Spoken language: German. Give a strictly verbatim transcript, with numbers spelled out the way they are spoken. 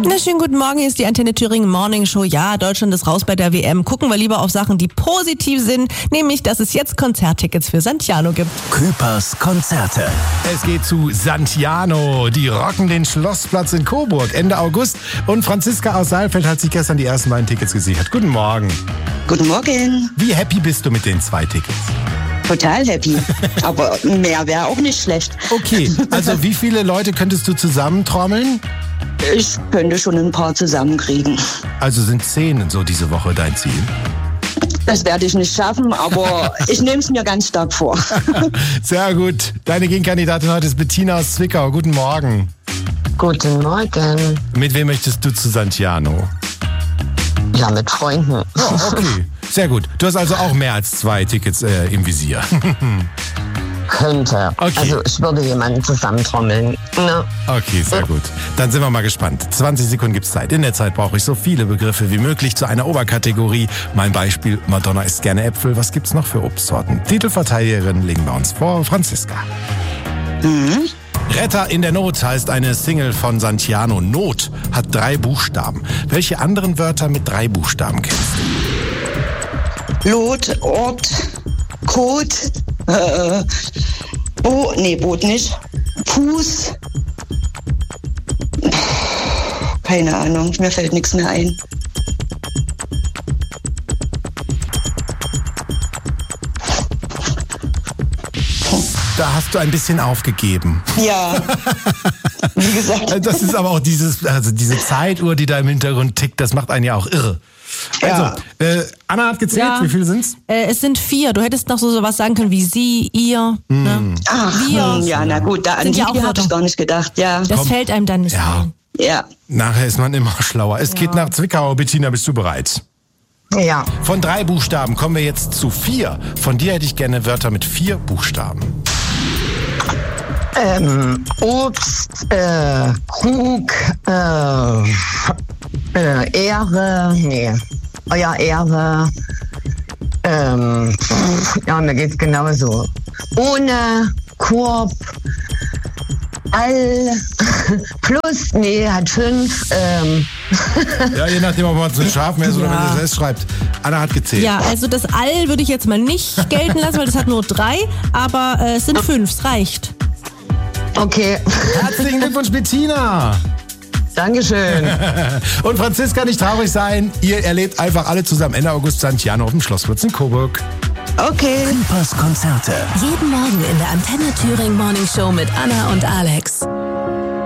Na, schönen guten Morgen, hier ist die Antenne Thüringen Morning Show. Ja, Deutschland ist raus bei der W M. Gucken wir lieber auf Sachen, die positiv sind, nämlich, dass es jetzt Konzerttickets für Santiano gibt. Küpers Konzerte. Es geht zu Santiano. Die rocken den Schlossplatz in Coburg Ende August. Und Franziska aus Saalfeld hat sich gestern die ersten beiden Tickets gesichert. Guten Morgen. Guten Morgen. Wie happy bist du mit den zwei Tickets? Total happy. Aber mehr wäre auch nicht schlecht. Okay, also wie viele Leute könntest du zusammentrommeln? Ich könnte schon ein paar zusammenkriegen. Also sind zehn so diese Woche dein Ziel? Das werde ich nicht schaffen, aber ich nehme es mir ganz stark vor. Sehr gut. Deine Gegenkandidatin heute ist Bettina aus Zwickau. Guten Morgen. Guten Morgen. Mit wem möchtest du zu Santiano? Ja, mit Freunden. Oh, okay. Sehr gut. Du hast also auch mehr als zwei Tickets äh, im Visier. Könnte. Okay. Also ich würde jemanden zusammentrommeln. Ne? Okay, sehr gut. Dann sind wir mal gespannt. zwanzig Sekunden gibt's Zeit. In der Zeit brauche ich so viele Begriffe wie möglich zu einer Oberkategorie. Mein Beispiel, Madonna isst gerne Äpfel. Was gibt's noch für Obstsorten? Titelverteidigerin legen wir uns vor. Franziska. Mhm. Retter in der Not heißt eine Single von Santiano. Not hat drei Buchstaben. Welche anderen Wörter mit drei Buchstaben kennst du? Lot, Ort, Code, äh, Bo, nee, Boot nicht. Fuß. Keine Ahnung, mir fällt nichts mehr ein. Da hast du ein bisschen aufgegeben. Ja, wie gesagt. Das ist aber auch dieses, also diese Zeituhr, die da im Hintergrund tickt, das macht einen ja auch irre. Also, Ja. äh, Anna hat gezählt, Ja. wie viele sind's? Äh, es sind vier. Du hättest noch so sowas sagen können wie sie, ihr. Ne? Ach, Wir. hm, ja, na gut, da an Sind die ja auch habe ich Wörter. gar nicht gedacht, ja. Das Komm. fällt einem dann nicht Ja. ein. Ja. Nachher ist man immer schlauer. Es geht nach Zwickau. Bettina, bist du bereit? Ja. Von drei Buchstaben kommen wir jetzt zu vier. Von dir hätte ich gerne Wörter mit vier Buchstaben. Ähm, Obst, äh, Krug, äh, äh, Ehre, nee, euer Ehre, ähm, ja, mir geht's genauso. Ohne, Korb, all, plus, nee, hat fünf, ähm, Ja, je nachdem, ob man es mit Scharfen ist oder Ja. wenn er selbst schreibt. Anna hat gezählt. Ja, also das All würde ich jetzt mal nicht gelten lassen, weil das hat nur drei, aber äh, es sind fünf, es reicht. okay, Herzlichen Glückwunsch, Bettina. Dankeschön. Und Franziska, nicht traurig sein. Ihr erlebt einfach alle zusammen Ende August Santiano auf dem Schlossplatz in Coburg. Okay. Küpers Konzerte. Jeden Morgen in der Antenne Thüringen Morning Show mit Anna und Alex.